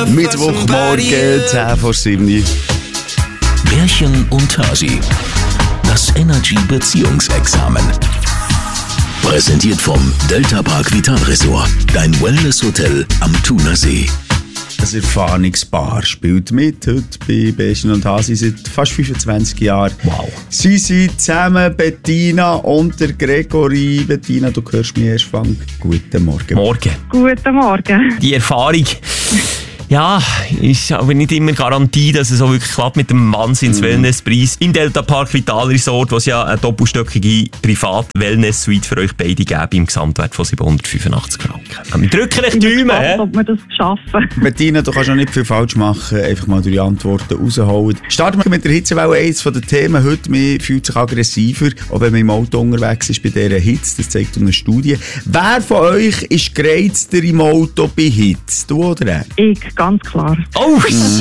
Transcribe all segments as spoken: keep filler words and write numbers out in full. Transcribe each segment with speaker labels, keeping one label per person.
Speaker 1: Mittwochmorgen, zehn vor sieben.
Speaker 2: Bärchen und Hasi. Das Energy Beziehungsexamen. Präsentiert vom Delta Park Vital Resort. Dein Wellness-Hotel am Thunersee.
Speaker 1: Ein erfahrenes Paar spielt mit, heute bei Bärchen und Hasi seit fast fünfundzwanzig Jahren.
Speaker 2: Wow.
Speaker 1: Sie sind zusammen, Bettina und der Gregory. Bettina, du hörst mich erst Fang. Guten Morgen.
Speaker 3: Morgen.
Speaker 4: Guten Morgen.
Speaker 3: Die Erfahrung, ja, ist aber nicht immer Garantie, dass es auch wirklich klappt mit dem Wahnsinns-Wellnesspreis im Delta Park Vital Resort, wo es ja eine doppelstöckige Privat-Wellness-Suite für euch beide gäbe im Gesamtwert von siebenhundertfünfundachtzig Franken. Wir drücken euch die Daumen, hä?
Speaker 4: Ob wir das schaffen.
Speaker 1: Bettina, du kannst noch nicht viel falsch machen, einfach mal durch die Antworten rausholen. Starten wir mit der Hitzewelle. Eines der Themen heute, man fühlt sich aggressiver, auch wenn man im Auto unterwegs ist bei dieser Hitze, das zeigt eine Studie. Wer von euch ist gereizter im Auto bei Hitze, du oder er?
Speaker 4: Ich, ganz klar.
Speaker 3: Oh!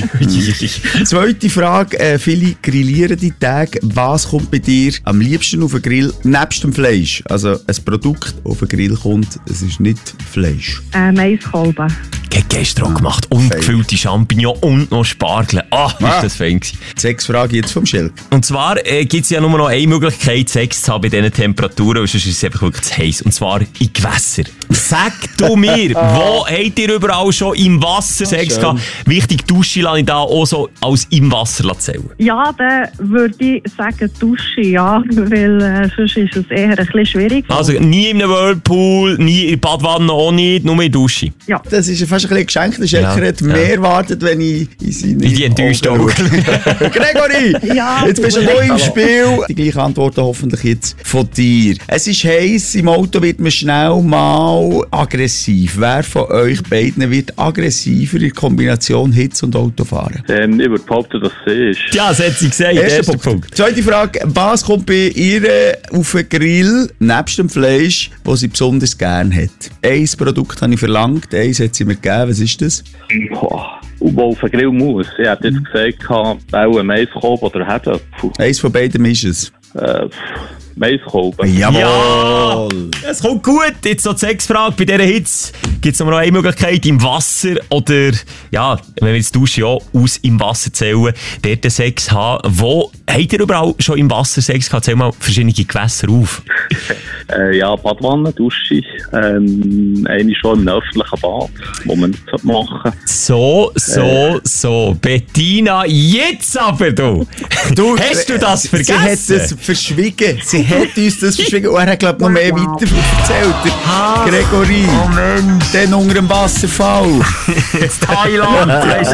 Speaker 1: Zweite Frage, äh, viele grillieren die Tage. Was kommt bei dir am liebsten auf den Grill, nebst dem Fleisch? Also ein Produkt, das auf den Grill kommt, es ist nicht Fleisch.
Speaker 4: Äh, Maiskolben.
Speaker 3: Gestern gemacht. Und gefüllte Champignons und noch Spargel. Ah, ist
Speaker 1: Ah.
Speaker 3: das fein gewesen.
Speaker 1: Sechs Fragen jetzt vom Schelk.
Speaker 3: Und zwar äh, gibt es ja nur noch eine Möglichkeit, Sex zu haben bei diesen Temperaturen, und sonst ist es einfach wirklich zu heiß. Und zwar in Gewässer. Sag du mir, wo habt ihr überall schon im Wasser Sex gehabt? Wichtig, Dusche lasse ich da auch so als im Wasser zählen.
Speaker 4: Ja, dann würde ich sagen Dusche, ja, weil äh, sonst ist es eher ein bisschen schwierig.
Speaker 3: Also nie in einem Whirlpool, nie in der Badwanne auch nicht, nur in der Dusche.
Speaker 4: Ja.
Speaker 1: Das ist fast ein bisschen geschenkt. Der Schelker
Speaker 3: Ja,
Speaker 1: hat
Speaker 3: ja.
Speaker 1: mehr erwartet, wenn ich in seine
Speaker 3: In die enttäuschten
Speaker 1: Augen
Speaker 3: Augen.
Speaker 1: schaue. Gregory,
Speaker 4: Ja,
Speaker 1: jetzt bist du
Speaker 4: super.
Speaker 1: neu im Spiel. Die gleichen Antworten hoffentlich jetzt von dir. Es ist heiß, im Auto wird man schnell mal aggressiv. Wer von euch beiden wird aggressiver in Kombination Hitze und Autofahren?
Speaker 5: Ähm, ich würde behaupten, dass sie ist.
Speaker 3: Ja, das hat sie gesagt.
Speaker 1: Erster Punkt. Zweite Frage, was kommt bei ihr auf den Grill, nebst dem Fleisch, das sie besonders gerne hat? Ein Produkt habe ich verlangt, eins hat sie mir gegeben. Was ist das?
Speaker 5: Boah. Und wo auf den Grill muss. Ich hätte jetzt gesagt, auch ein Maiskolben oder Herdöpfel.
Speaker 1: Eins von beiden ist es.
Speaker 5: Äh, Maiskolben.
Speaker 3: Ja! Es kommt gut. Jetzt noch die Sexfrage. Bei dieser Hitze gibt es noch eine Möglichkeit im Wasser oder, ja, wenn wir jetzt Dusche auch aus im Wasser zählen, dort den Sex haben. Wo habt ihr überall schon im Wasser Sex gehabt? Zähl mal verschiedene Gewässer auf.
Speaker 5: Äh, ja, Badwanne, Dusche. Ähm, eine schon im öffentlichen Bad, wo man nicht machen
Speaker 3: So, so, so. Bettina, jetzt aber du!
Speaker 1: Du,
Speaker 3: Hast du das
Speaker 1: sie-
Speaker 3: vergessen?
Speaker 1: Sie hat das verschwiegen. Sie hat uns das verschwiegen. Und er hat, glaube ich, noch mehr weiter erzählt. Der Gregory.
Speaker 3: Oh Mensch!
Speaker 1: Den unter dem Wasserfall.
Speaker 3: Thailand!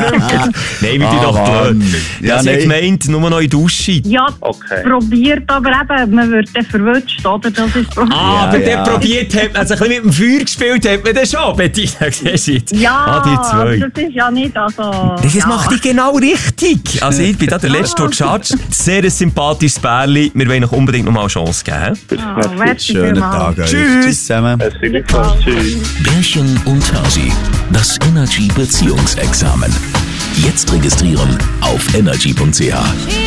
Speaker 3: Nein, wir tun doch
Speaker 1: Ah,
Speaker 3: blöd.
Speaker 1: Mann.
Speaker 3: Ja,
Speaker 1: Ja,
Speaker 3: sie hat
Speaker 1: nein.
Speaker 3: gemeint, nur noch in Dusche.
Speaker 4: Ja,
Speaker 5: Okay.
Speaker 4: probiert, aber eben, man wird dann verwünscht, oder? Das ist das Problem.
Speaker 3: Ah, aber
Speaker 1: Ja,
Speaker 3: der
Speaker 1: ja.
Speaker 3: probiert hat, also ein bisschen mit dem Feuer gespielt hat man das schon, Bettina, siehst du jetzt?
Speaker 4: Ja,
Speaker 3: Ah, die zwei.
Speaker 4: das ist ja nicht, also...
Speaker 3: Das
Speaker 4: ja.
Speaker 3: macht dich genau richtig. Also ich bin da der Letzte, der judgt. Sehr ein sympathisches Pärchen. Wir wollen euch unbedingt noch mal eine Chance geben.
Speaker 4: Ah, merci
Speaker 1: Schönen
Speaker 4: vielmals.
Speaker 1: Tag euch.
Speaker 3: Tschüss.
Speaker 1: Tschüss zusammen.
Speaker 5: Es ist Tschüss.
Speaker 2: Bärchen und Hasi. Das Energy Beziehungsexamen. Jetzt registrieren auf energy punkt c h.